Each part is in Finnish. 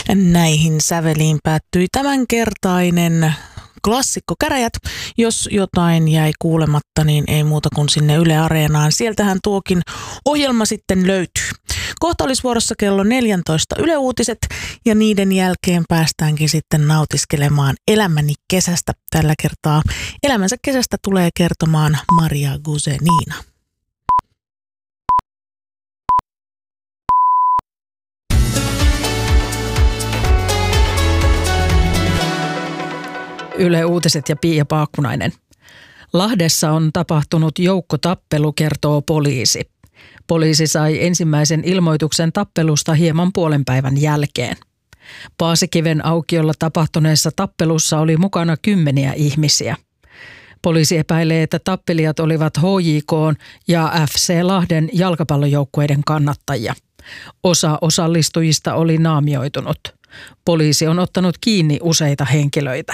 Näihin säveliin päättyi tämänkertainen klassikko Käräjät. Jos jotain jäi kuulematta, niin ei muuta kuin sinne Yle Areenaan. Sieltähän tuokin ohjelma sitten löytyy. Kohta olisi vuorossa kello 14 Yle Uutiset ja niiden jälkeen päästäänkin sitten nautiskelemaan elämäni kesästä. Tällä kertaa elämänsä kesästä tulee kertomaan Maria Guzenina. Yle Uutiset ja Pia Paakkunainen. Lahdessa on tapahtunut joukkotappelu, kertoo poliisi. Poliisi sai ensimmäisen ilmoituksen tappelusta hieman puolen päivän jälkeen. Paasikiven aukiolla tapahtuneessa tappelussa oli mukana 10 ihmisiä. Poliisi epäilee, että tappelijat olivat HJK ja FC Lahden jalkapallojoukkueiden kannattajia. Osa osallistujista oli naamioitunut. Poliisi on ottanut kiinni useita henkilöitä.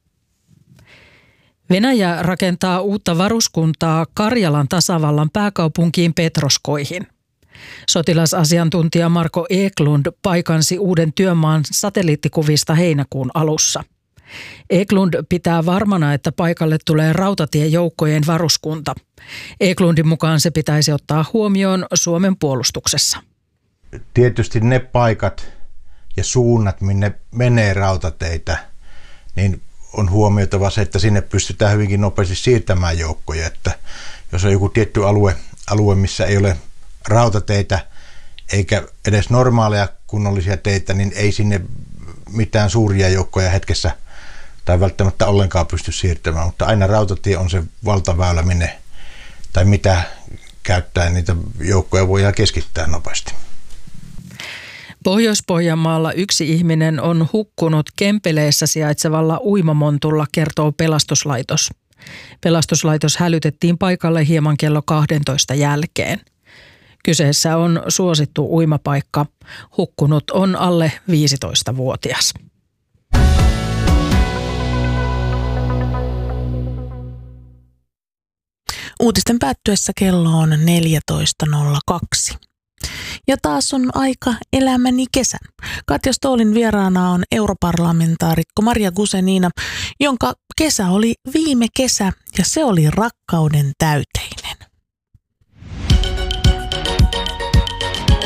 Venäjä rakentaa uutta varuskuntaa Karjalan tasavallan pääkaupunkiin Petroskoihin. Sotilasasiantuntija Marko Eklund paikansi uuden työmaan satelliittikuvista heinäkuun alussa. Eklund pitää varmana, että paikalle tulee rautatiejoukkojen varuskunta. Eklundin mukaan se pitäisi ottaa huomioon Suomen puolustuksessa. Tietysti ne paikat ja suunnat, minne menee rautateitä, niin on huomioitava se, että sinne pystytään hyvinkin nopeasti siirtämään joukkoja. Että jos on joku tietty alue, missä ei ole rautateitä eikä edes normaaleja kunnollisia teitä, niin ei sinne mitään suuria joukkoja hetkessä tai välttämättä ollenkaan pysty siirtämään. Mutta aina rautatie on se valtaväylä, minne tai mitä käyttäen niitä joukkoja voidaan keskittää nopeasti. Pohjois-Pohjanmaalla yksi ihminen on hukkunut Kempeleessä sijaitsevalla uimamontulla, kertoo pelastuslaitos. Pelastuslaitos hälytettiin paikalle hieman kello 12 jälkeen. Kyseessä on suosittu uimapaikka. Hukkunut on alle 15-vuotias. Uutisten päättyessä kello on 14.02. Ja taas on aika elämäni kesän. Katja Stoolin vieraana on europarlamentaarikko Maria Guzenina, jonka kesä oli viime kesä ja se oli rakkauden täyteinen.